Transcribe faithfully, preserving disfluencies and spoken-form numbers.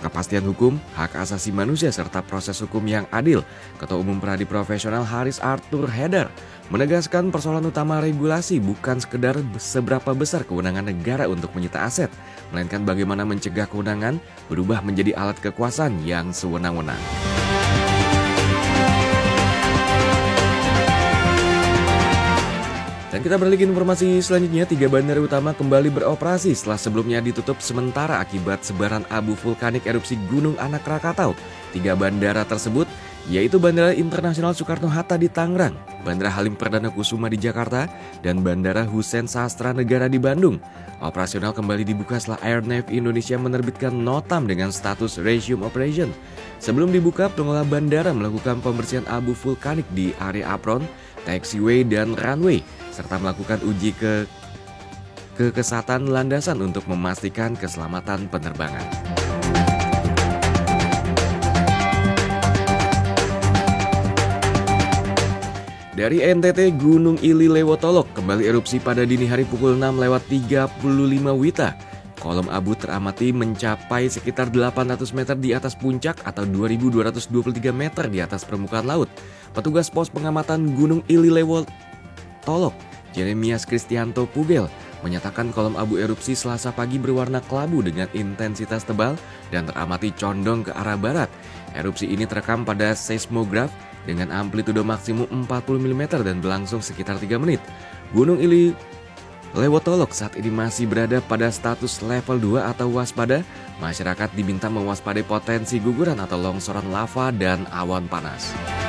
kepastian hukum, hak asasi manusia, serta proses hukum yang adil. Ketua Umum Peradi Profesional Haris Arthur Heder menegaskan persoalan utama regulasi bukan sekedar seberapa besar kewenangan negara untuk menyita aset, melainkan bagaimana mencegah kewenangan berubah menjadi alat kekuasaan yang sewenang-wenang. Dan kita beralih ke informasi selanjutnya, tiga bandara utama kembali beroperasi setelah sebelumnya ditutup sementara akibat sebaran abu vulkanik erupsi Gunung Anak Krakatau. Tiga bandara tersebut yaitu Bandara Internasional Soekarno-Hatta di Tangerang, Bandara Halim Perdana Kusuma di Jakarta, dan Bandara Husein Sastra Negara di Bandung. Operasional kembali dibuka setelah Air Navy Indonesia menerbitkan notam dengan status Resume Operation. Sebelum dibuka, pengelola bandara melakukan pembersihan abu vulkanik di area apron, taxiway, dan runway, serta melakukan uji ke kekesatan landasan untuk memastikan keselamatan penerbangan. Dari N T T, Gunung Ili Lewotolok kembali erupsi pada dini hari pukul enam lewat tiga puluh lima Wita. Kolom abu teramati mencapai sekitar delapan ratus meter di atas puncak atau dua ribu dua ratus dua puluh tiga meter di atas permukaan laut. Petugas pos pengamatan Gunung Ili Lewotolok, Jeremias Kristianto Pugel, menyatakan kolom abu erupsi Selasa pagi berwarna kelabu dengan intensitas tebal dan teramati condong ke arah barat. Erupsi ini terekam pada seismograf dengan amplitudo maksimum empat puluh milimeter dan berlangsung sekitar tiga menit. Gunung Ili Lewotolok saat ini masih berada pada status level dua atau waspada. Masyarakat diminta mewaspadai potensi guguran atau longsoran lava dan awan panas.